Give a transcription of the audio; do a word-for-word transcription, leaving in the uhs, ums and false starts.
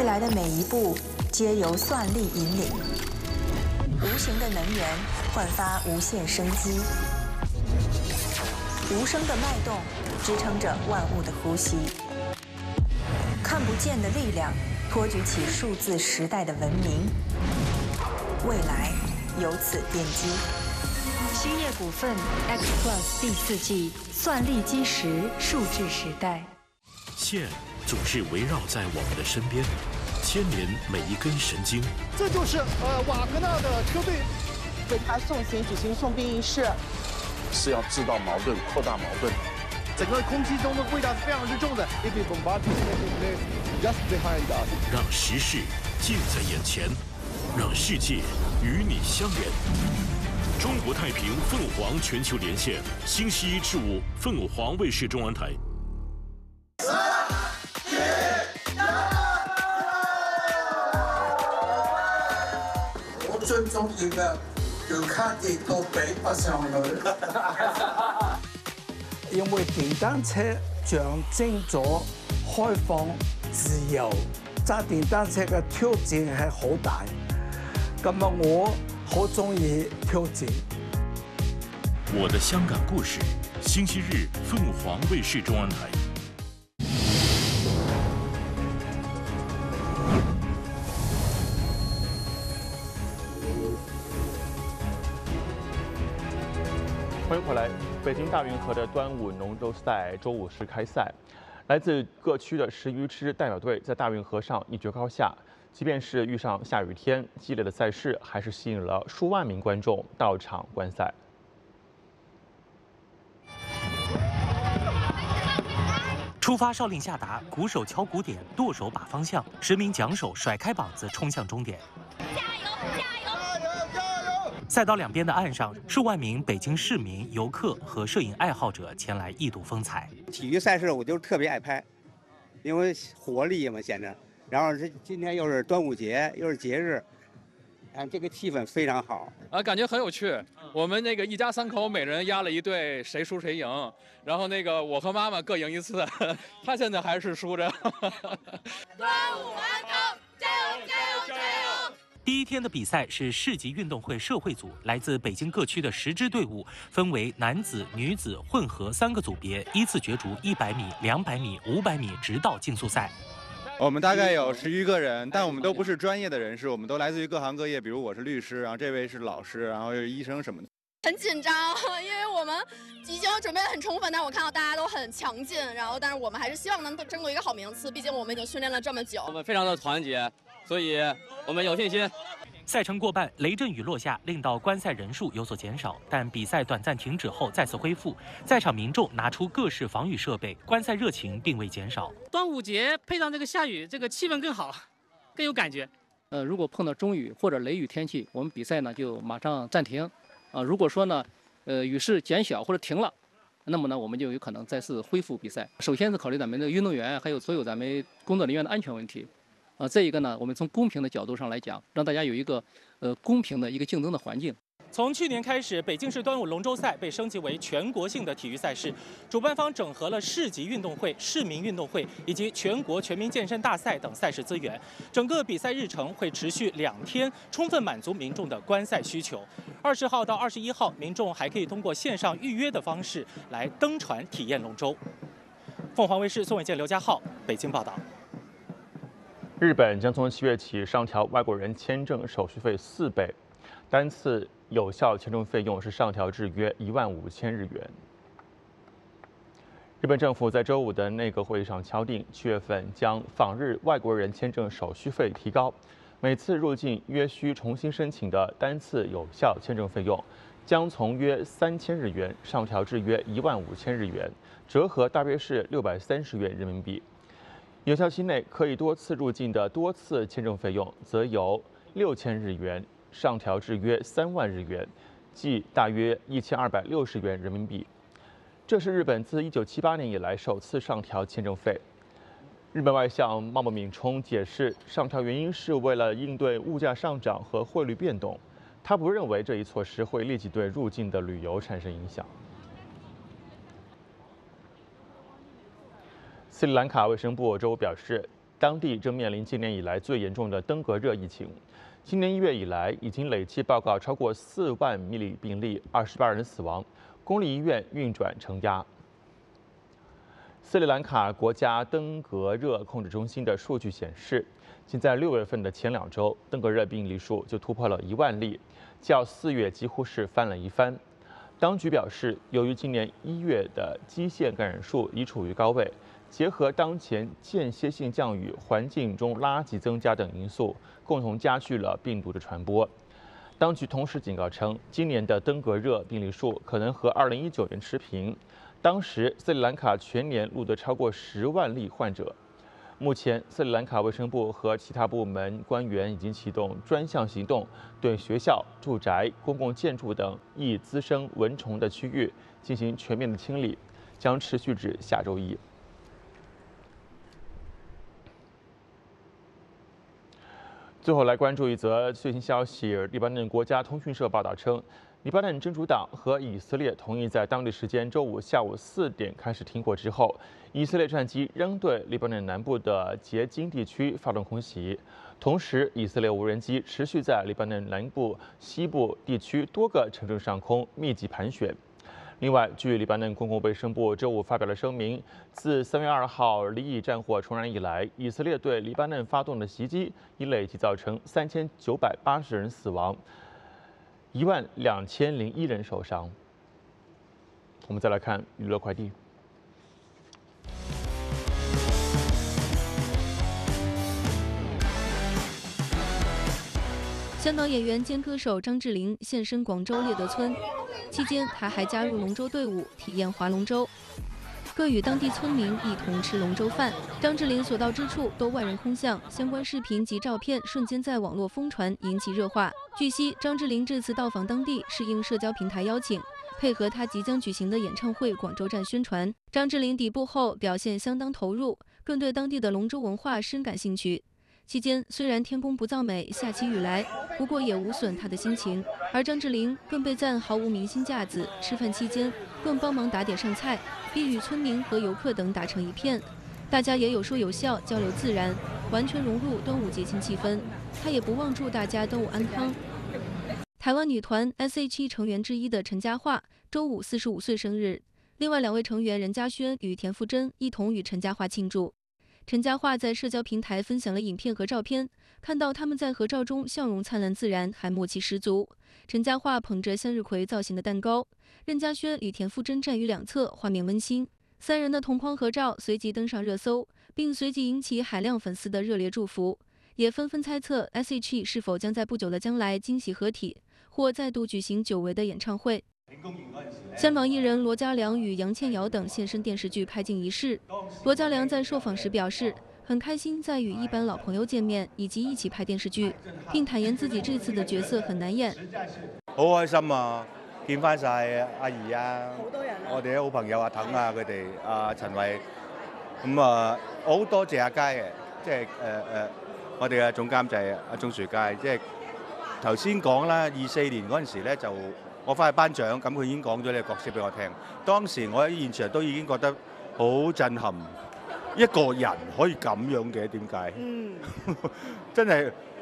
未来的每一步皆由算力引领，无形的能源焕发无限生机，无声的脉动支撑着万物的呼吸，看不见的力量托举起数字时代的文明，未来由此奠基。兴业股份 X Plus 第四季算力基石数字时代。 线总是围绕在我们的身边，牵连每一根神经。 这就是呃瓦格纳的车队为他送行举行送殡仪式， 是要制造矛盾、扩大矛盾。 整个空气中的味道是非常之重的。 让时事近在眼前，让世界与你相连。中国太平凤凰全球连线，星期一至五凤凰卫视中文台。 我最中意嘅就卡地到比不上去。 因為電單車象徵咗開放、自由，揸電單車嘅挑戰係好大。咁啊，我好中意挑戰。 我的香港故事，星期日凤凰卫视中文台。 欢迎回来。北京大运河的端午龙舟赛周五是开赛，来自各区的十余支代表队在大运河上一决高下。即便是遇上下雨天，激烈的赛事还是吸引了数万名观众到场观赛。 出发哨令下达，鼓手敲鼓点，舵手把方向，十名桨手甩开膀子冲向终点。加油！加油！赛道两边的岸上，数万名北京市民、游客和摄影爱好者前来一睹风采。 体育赛事我就特别爱拍，因为活力嘛显着。然后这今天又是端午节，又是节日，啊，这个气氛非常好啊，感觉很有趣。我们那个一家三口每人压了一队，谁输谁赢。然后那个我和妈妈各赢一次，他现在还是输着。 端午安康，加油加油加油！ 第一天的比赛是市级运动会社会组，来自北京各区的十支队伍，分为男子、女子、混合三个组别，依次角逐一百米、两百米、五百米，直到竞速赛。 我们大概有十余个人，但我们都不是专业的人士，我们都来自于各行各业，比如我是律师，然后这位是老师，然后又是医生什么的。 很紧张，因为我们已经准备得很充分，但是我看到大家都很强劲，然后但是我们还是希望能争夺一个好名次，毕竟我们已经训练了这么久。 我们非常的团结，所以我们有信心。 赛程过半，雷阵雨落下，令到观赛人数有所减少，但比赛短暂停止后再次恢复，在场民众拿出各式防雨设备，观赛热情并未减少。 端午节配上这个下雨，这个气氛更好，更有感觉。 呃，如果碰到中雨或者雷雨天气，我们比赛呢就马上暂停。啊、呃，如果说呢，呃，雨势减小或者停了，那么呢，我们就有可能再次恢复比赛。首先是考虑咱们的运动员还有所有咱们工作人员的安全问题。啊，再一个呢，我们从公平的角度上来讲，让大家有一个呃公平的一个竞争的环境。 从去年开始，北京市端午龙舟赛被升级为全国性的体育赛事，主办方整合了市级运动会、市民运动会以及全国全民健身大赛等赛事资源。整个比赛日程会持续两天，充分满足民众的观赛需求。二十号到二十一号，民众还可以通过线上预约的方式来登船体验龙舟。凤凰卫视宋伟健、刘家浩北京报道。 日本将从七月起上调外国人签证手续费四倍，单次有效签证费用是上调至约一万五千日元。日本政府在周五的内阁会议上敲定，七月份将访日外国人签证手续费提高，每次入境约需重新申请的单次有效签证费用将从约三千日元上调至约一万五千日元，折合大约是六百三十元人民币。有效期内可以多次入境的多次签证费用，则由六千日元上调至约三万日元，即大约一千二百六十元人民币。这是日本自一九七八年以来首次上调签证费。日本外相茂木敏充解释，上调原因是为了应对物价上涨和汇率变动。他不认为这一措施会立即对入境的旅游产生影响。斯里兰卡卫生部周五表示， 当地正面临今年以来最严重的登革热疫情。今年一月以来，已经累计报告超过四万例病例，二十八人死亡，公立医院运转承压。斯里兰卡国家登革热控制中心的数据显示，仅在六月份的前两周，登革热病例数就突破了一万例，较四月几乎是翻了一番。当局表示，由于今年一月的基线感染数已处于高位，结合当前间歇性降雨、环境中垃圾增加等因素，共同加剧了病毒的传播。当局同时警告称，今年的登革热病例数可能和二零一九年持平。当时斯里兰卡全年录得超过十万例患者。目前，斯里兰卡卫生部和其他部门官员已经启动专项行动，对学校、住宅、公共建筑等易滋生蚊虫的区域进行全面的清理，将持续至下周一。最后来关注一则最新消息：黎巴嫩国家通讯社报道称，黎巴嫩真主党和以色列同意在当地时间周五下午四点开始停火之后，以色列战机仍对黎巴嫩南部的杰金地区发动空袭。同时，以色列无人机持续在黎巴嫩南部、西部地区多个城镇上空密集盘旋。另外，据黎巴嫩公共卫生部周五发表了声明，自三月二号黎以战火重燃以来，以色列对黎巴嫩发动的袭击已累计造成三千九百八十人死亡，一万两千零一人受伤。我们再来看娱乐快递。 香港演员兼歌手张智霖现身广州猎德村，期间他还加入龙舟队伍，体验划龙舟，各与当地村民一同吃龙舟饭。张智霖所到之处都万人空巷，相关视频及照片瞬间在网络疯传，引起热话。据悉，张智霖这次到访当地是应社交平台邀请，配合他即将举行的演唱会广州站宣传。张智霖抵埗后表现相当投入，更对当地的龙舟文化深感兴趣。期间虽然天公不造美，下起雨来，不过也无损他的心情。而张智霖更被赞毫无明星架子，吃饭期间更帮忙打点上菜，并与村民和游客等打成一片。大家也有说有笑，交流自然，完全融入端午节庆气氛。他也不忘祝大家端午安康。台湾女团 S H E 成员之一的陈嘉桦周五四十五岁生日，另外两位成员任嘉萱与田馥甄一同与陈嘉桦庆祝。陈嘉桦在社交平台分享了影片和照片，看到他们在合照中笑容灿烂自然，还默契十足。陈嘉桦捧着向日葵造型的蛋糕，任嘉萱与田馥甄站于两侧，画面温馨。三人的同框合照随即登上热搜，并随即引起海量粉丝的热烈祝福，也纷纷猜测 S H E 是否将在不久的将来惊喜合体，或再度举行久违的演唱会。香港艺人罗嘉良与杨倩瑶等现身电视剧拍镜仪式。罗嘉良在受访时表示，很开心再与一班老朋友见面，以及一起拍電視劇，並坦言自己這次的角色很難演。 好開心啊！見翻晒阿怡啊，我哋啲好朋友阿騰啊，佢哋阿陳慧，咁啊，我好多謝阿佳嘅，即係誒誒，我哋嘅總監製阿鐘樹佳，即係頭先講啦，二四年嗰陣時咧就。我翻去頒獎，咁佢已經講咗呢個角色俾我聽。當時我喺現場都已經覺得好震撼，一個人可以咁樣嘅，點解？嗯，真係